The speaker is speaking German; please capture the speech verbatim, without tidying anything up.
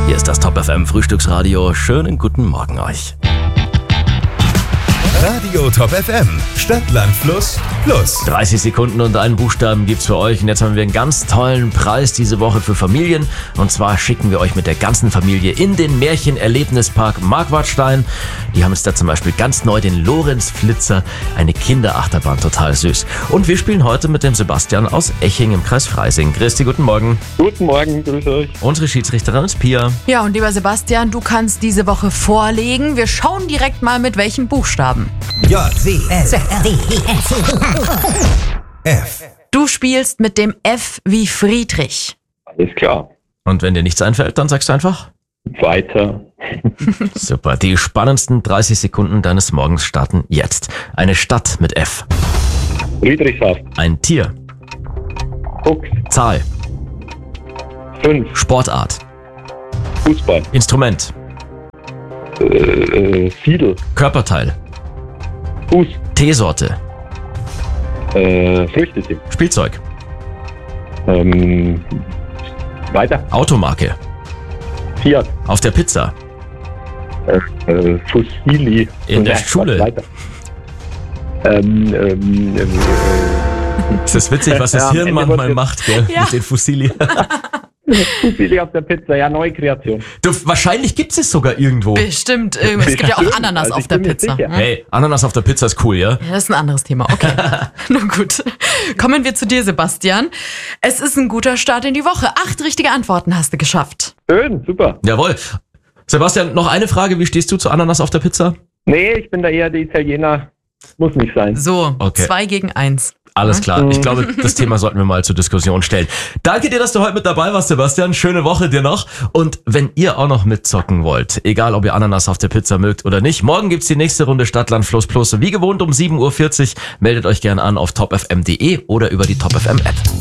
Hier ist das Top F M Frühstücksradio. Schönen guten Morgen euch. Radio Top F M, Stadt, Land, Fluss, Plus. dreißig Sekunden und einen Buchstaben gibt's für euch. Und jetzt haben wir einen ganz tollen Preis diese Woche für Familien. Und zwar schicken wir euch mit der ganzen Familie in den Märchenerlebnispark Marquardstein. Die haben jetzt da zum Beispiel ganz neu den Lorenz Flitzer, eine Kinderachterbahn, total süß. Und wir spielen heute mit dem Sebastian aus Eching im Kreis Freising. Christi, guten Morgen. Guten Morgen, grüß euch. Unsere Schiedsrichterin ist Pia. Ja, und lieber Sebastian, du kannst diese Woche vorlegen. Wir schauen direkt mal mit welchen Buchstaben. J, C, S, D, E, F. F. Du spielst mit dem F wie Friedrich. Alles klar. Und wenn dir nichts einfällt, dann sagst du einfach Weiter. super. Die spannendsten dreißig Sekunden deines Morgens starten jetzt. Eine Stadt mit F. Friedrichshafen. Ein Tier. Fuchs. Zahl. Fünf. Sportart. Fußball. Instrument. Äh, äh, Fiedel. Körperteil. Fuß. Teesorte. Äh, Früchtetee. Spielzeug. Ähm, weiter. Automarke. Fiat. Auf der Pizza. Äh, äh, Fusilli. In der Ja, Schule. Weiter. Ähm, ähm, ähm, Es ist witzig, was das Ja, am Hirn Ende manchmal wird- macht, gell? Ja. Mit den Fusili. Fusilli auf der Pizza. Ja, neue Kreation. Du, wahrscheinlich gibt es sogar irgendwo. Bestimmt. äh, Es gibt ja auch Bestimmt. Ananas Also auf ich der bin mir Pizza. sicher. Ja, Hey, Ananas auf der Pizza ist cool, ja? das ist ein anderes Thema. Okay. Nun gut. Kommen wir zu dir, Sebastian. Es ist ein guter Start in die Woche. Acht richtige Antworten hast du geschafft. Schön, super. Jawohl. Sebastian, noch eine Frage. Wie stehst du zu Ananas auf der Pizza? Nee, ich bin da eher der Italiener. Muss nicht sein. So, Okay. zwei gegen eins. Alles klar. Ich glaube, das Thema sollten wir mal zur Diskussion stellen. Danke dir, dass du heute mit dabei warst, Sebastian. Schöne Woche dir noch. Und wenn ihr auch noch mitzocken wollt, egal ob ihr Ananas auf der Pizza mögt oder nicht, morgen gibt's die nächste Runde Stadt, Land, Fluss, Plus. Wie gewohnt um sieben Uhr vierzig. Meldet euch gerne an auf top f m punkt d e oder über die Top F M App.